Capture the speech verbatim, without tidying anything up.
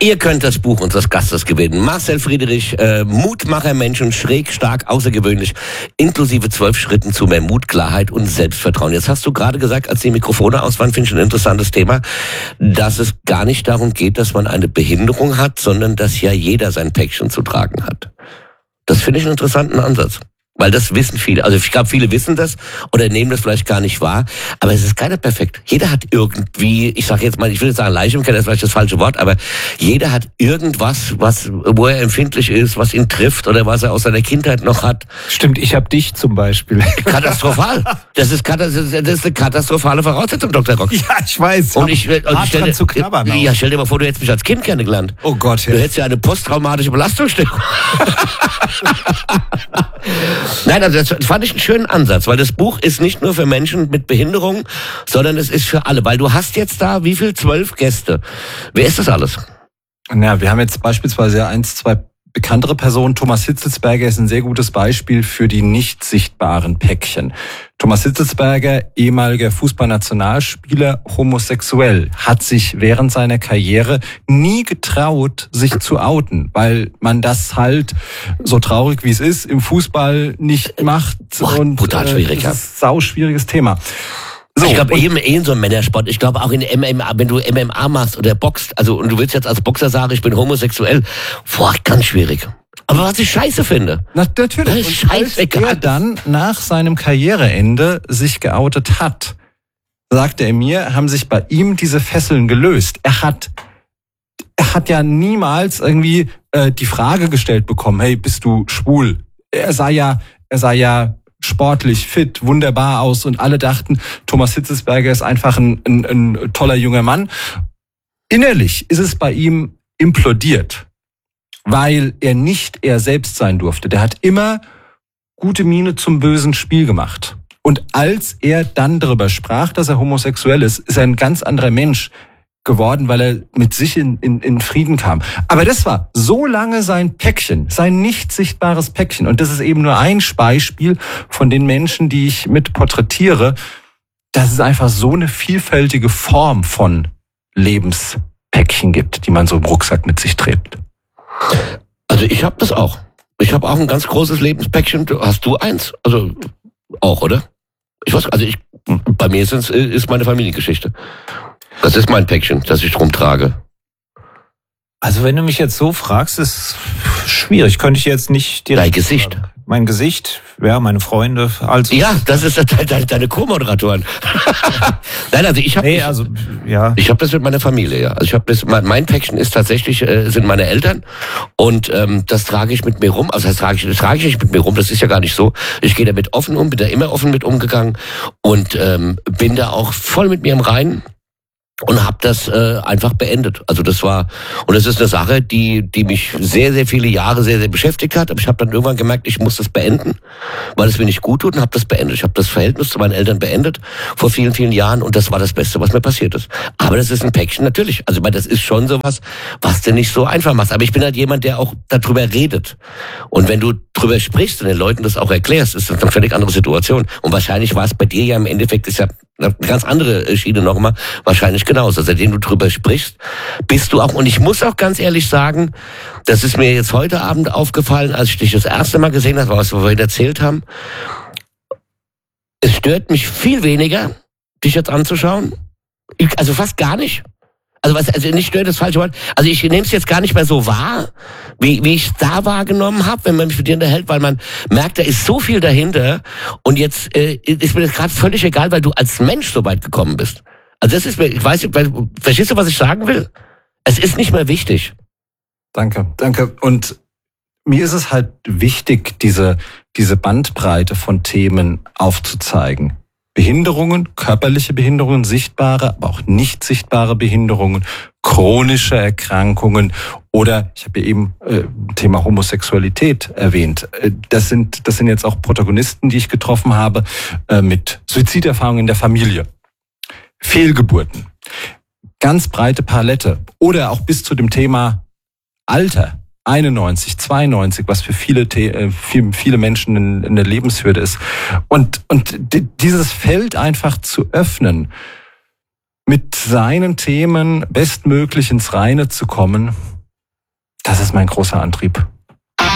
Ihr könnt das Buch unseres Gastes gewinnen. Marcel Friedrich, äh, Mutmacher Menschen, schräg, stark, außergewöhnlich, inklusive zwölf Schritten zu mehr Mut, Klarheit und Selbstvertrauen. Jetzt hast du gerade gesagt, als die Mikrofone aus waren, finde ich ein interessantes Thema, dass es gar nicht darum geht, dass man eine Behinderung hat, sondern dass ja jeder sein Päckchen zu tragen hat. Das finde ich einen interessanten Ansatz. Weil das wissen viele. Also ich glaube, viele wissen das oder nehmen das vielleicht gar nicht wahr. Aber es ist keiner perfekt. Jeder hat irgendwie, ich sage jetzt mal, ich will jetzt sagen Leichenkeller, das ist vielleicht das falsche Wort, aber jeder hat irgendwas, was, wo er empfindlich ist, was ihn trifft oder was er aus seiner Kindheit noch hat. Stimmt, ich habe dich zum Beispiel. Katastrophal. Das ist, das ist eine katastrophale Voraussetzung, Doktor Rock. Ja, ich weiß. Und ich, und ich stell, zu knabbern auch. Ja, stell dir mal vor, du hättest mich als Kind kennengelernt. Oh Gott, ja. Du hättest ja eine posttraumatische Belastungsstörung. Nein, also das fand ich einen schönen Ansatz, weil das Buch ist nicht nur für Menschen mit Behinderung, sondern es ist für alle. Weil du hast jetzt da, wie viel? Zwölf Gäste. Wer ist das alles? Na, wir haben jetzt beispielsweise eins, zwei bekanntere Personen. Thomas Hitzelsberger ist ein sehr gutes Beispiel für die nicht sichtbaren Päckchen. Thomas Hitzelsberger, ehemaliger Fußballnationalspieler, homosexuell, hat sich während seiner Karriere nie getraut, sich zu outen, weil man das halt, so traurig wie es ist, im Fußball nicht macht. Boah, und brutal schwierig, äh, das ist ein sauschwieriges Thema. So, ich glaube, eben eh in so einem Männersport. Ich glaube auch in M M A, wenn du M M A machst oder boxt, also und du willst jetzt als Boxer sagen, ich bin homosexuell, boah, ganz schwierig. Aber was ich scheiße finde. Na, natürlich. Und als er dann nach seinem Karriereende sich geoutet hat, sagte er mir, haben sich bei ihm diese Fesseln gelöst. Er hat, er hat ja niemals irgendwie äh, die Frage gestellt bekommen, hey, bist du schwul? Er sah ja, er sah ja sportlich, fit, wunderbar aus und alle dachten, Thomas Hitzelsberger ist einfach ein, ein, ein toller junger Mann. Innerlich ist es bei ihm implodiert, weil er nicht er selbst sein durfte. Der hat immer gute Miene zum bösen Spiel gemacht. Und als er dann darüber sprach, dass er homosexuell ist, ist er ein ganz anderer Mensch geworden, weil er mit sich in, in, in Frieden kam. Aber das war so lange sein Päckchen, sein nicht sichtbares Päckchen. Und das ist eben nur ein Beispiel von den Menschen, die ich mit porträtiere. Dass es einfach so eine vielfältige Form von Lebenspäckchen gibt, die man so im Rucksack mit sich trägt. Also ich habe das auch. Ich habe auch ein ganz großes Lebenspäckchen. Hast du eins? Also auch, oder? Ich weiß, also ich, bei mir ist es ist meine Familiengeschichte. Das ist mein Päckchen, das ich drum trage. Also wenn du mich jetzt so fragst, ist schwierig. Könnte ich jetzt nicht direkt... Dein Gesicht. Sagen. Mein Gesicht, ja, meine Freunde. Also ja, das ist deine, deine Co-Moderatoren. Nein, also ich habe nee, also, ja. ich habe das mit meiner Familie, ja. Also ich habe das, mein, mein Päckchen ist tatsächlich, äh, sind meine Eltern und ähm, das trage ich mit mir rum. Also das trage ich, das trage ich nicht mit mir rum, das ist ja gar nicht so. Ich gehe damit offen um, bin da immer offen mit umgegangen und ähm, bin da auch voll mit mir im Reinen. Und habe das äh, einfach beendet. Also das war, und das ist eine Sache, die die mich sehr, sehr viele Jahre sehr, sehr beschäftigt hat. Aber ich habe dann irgendwann gemerkt, ich muss das beenden, weil es mir nicht gut tut und habe das beendet. Ich habe das Verhältnis zu meinen Eltern beendet vor vielen, vielen Jahren und das war das Beste, was mir passiert ist. Aber das ist ein Päckchen, natürlich. Also ich meine, das ist schon sowas, was du nicht so einfach machst. Aber ich bin halt jemand, der auch darüber redet. Und wenn du drüber sprichst und den Leuten das auch erklärst, ist das eine völlig andere Situation. Und wahrscheinlich war es bei dir ja im Endeffekt, ist ja eine ganz andere Schiene nochmal, wahrscheinlich genauso. Seitdem du drüber sprichst, bist du auch, und ich muss auch ganz ehrlich sagen, das ist mir jetzt heute Abend aufgefallen, als ich dich das erste Mal gesehen habe, was wir vorhin erzählt haben, es stört mich viel weniger, dich jetzt anzuschauen. Ich, also fast gar nicht. Also was, also nicht stört das falsche Wort. Also ich nehme es jetzt gar nicht mehr so wahr, wie, wie ich es da wahrgenommen habe, wenn man mich mit dir unterhält, weil man merkt, da ist so viel dahinter und jetzt äh, ist mir das gerade völlig egal, weil du als Mensch so weit gekommen bist. Also das ist mir, ich weiß nicht, verstehst du, was ich sagen will? Es ist nicht mehr wichtig. Danke, danke. Und mir ist es halt wichtig, diese, diese Bandbreite von Themen aufzuzeigen. Behinderungen, körperliche Behinderungen, sichtbare, aber auch nicht sichtbare Behinderungen, chronische Erkrankungen oder ich habe ja eben äh, Thema Homosexualität erwähnt. Das sind das sind jetzt auch Protagonisten, die ich getroffen habe äh, mit Suiziderfahrungen in der Familie, Fehlgeburten, ganz breite Palette oder auch bis zu dem Thema Alter. einundneunzig, zweiundneunzig, was für viele viele, viele Menschen in, in der Lebenshürde ist. Und, und dieses Feld einfach zu öffnen, mit seinen Themen bestmöglich ins Reine zu kommen, Das ist mein großer Antrieb.